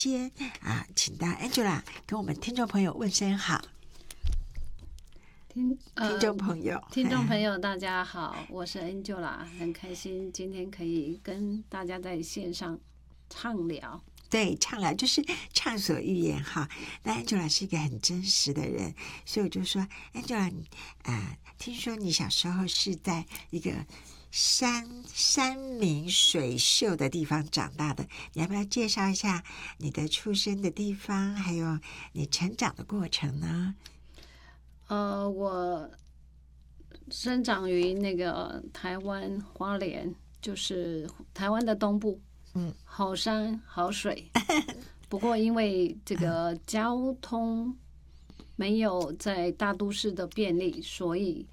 先请到 Angela 跟我们听众朋友问声好。听众朋友大家好，我是 Angela， 很开心今天可以跟大家在线上畅聊。 对，畅聊就是畅所欲言哈。那 Angela 是一个很真实的人，所以我就说 Angela， 听说你小时候是在一个山明水秀的地方长大的，你要不要介绍一下你的出生的地方，还有你成长的过程呢？ 我生长于那个台湾花莲，就是台湾的东部，好山好水。不过因为这个交通没有在大都市的便利，所以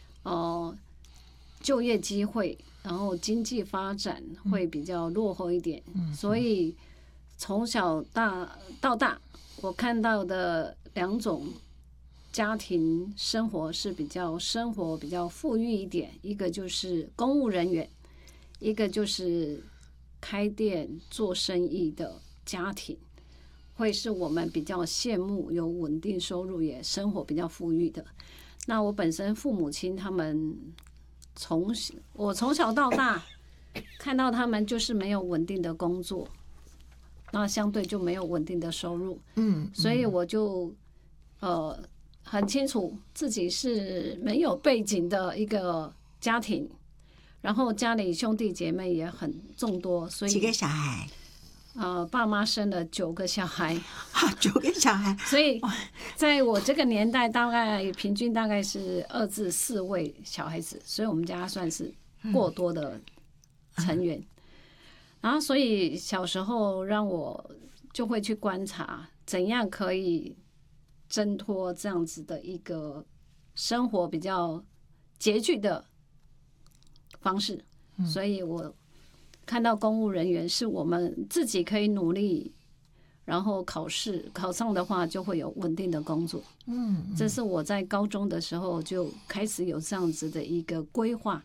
就业机会，然后经济发展会比较落后一点，所以从小到大，我看到的两种家庭生活是比较富裕一点，一个就是公务人员，一个就是开店做生意的家庭，会是我们比较羡慕有稳定收入也生活比较富裕的。那我本身父母亲他们我从小到大看到他们就是没有稳定的工作，那相对就没有稳定的收入，所以我就很清楚自己是没有背景的一个家庭，然后家里兄弟姐妹也很众多，所以几个小孩？ 爸妈生了9个小孩 ，9个小孩， 所以在我这个年代，大概平均大概是2至4位小孩子，所以我们家算是过多的成员。然后，所以小时候让我就会去观察，怎样可以挣脱这样子的一个生活比较拮据的方式，所以我看到公务人员是我们自己可以努力，然后考上的话就会有稳定的工作。这是我在高中的时候就开始有这样子的一个规划。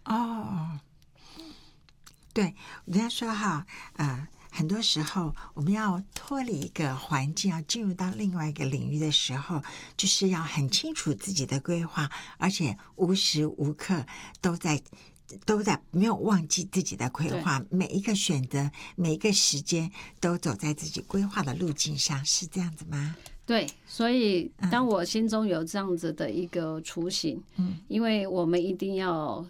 对，人家说哈，很多时候我们要脱离一个环境，要进入到另外一个领域的时候，就是要很清楚自己的规划，而且无时无刻都在没有忘记自己的规划，每一个选择，每一个时间都走在自己规划的路径上，是这样子吗？ 对，所以当我心中有这样子的一个雏形，因为我们一定要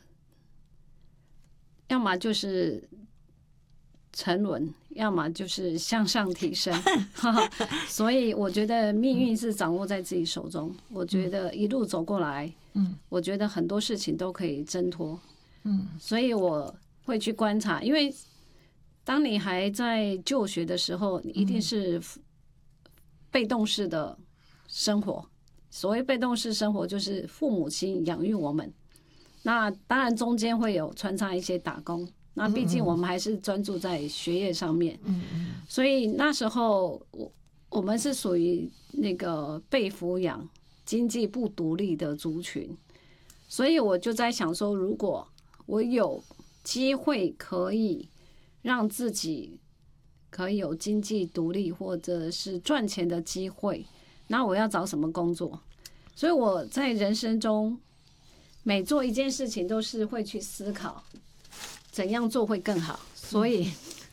么就是沉沦，要么就是向上提升。所以我觉得命运是掌握在自己手中。我觉得一路走过来，我觉得很多事情都可以挣脱。所以我会去观察，因为当你还在就学的时候，你一定是被动式的生活。所谓被动式生活，就是父母亲养育我们。那当然中间会有穿插一些打工，那毕竟我们还是专注在学业上面。所以那时候我们是属于那个被抚养、经济不独立的族群。所以我就在想说，如果我有机会可以让自己可以有经济独立或者是赚钱的机会，那我要找什么工作？所以我在人生中每做一件事情都是会去思考怎样做会更好，所以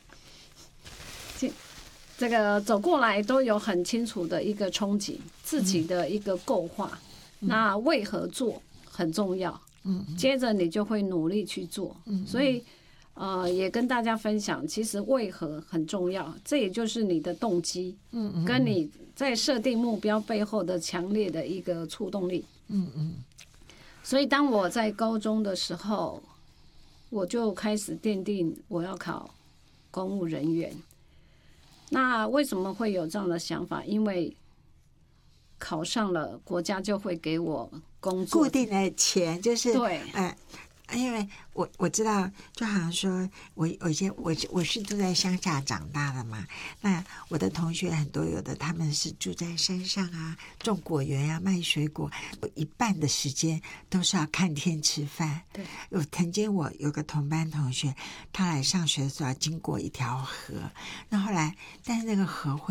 这个走过来都有很清楚的一个憧憬，自己的一个构画。那为何做很重要，接着你就会努力去做。所以也跟大家分享，其实为何很重要，这也就是你的动机，跟你在设定目标背后的强烈的一个触动力。所以当我在高中的时候，我就开始奠定我要考公务人员。那为什么会有这样的想法？因为考上了，国家就会给我工作固定的钱，就是对， 因为我知道，就好像说我是住在乡下长大的嘛，那我的同学很多，有的他们是住在山上啊，种果园啊，卖水果，一半的时间都是要看天吃饭。 对， 曾经我有个同班同学，他来上学的时候要经过一条河，那后来但是那个河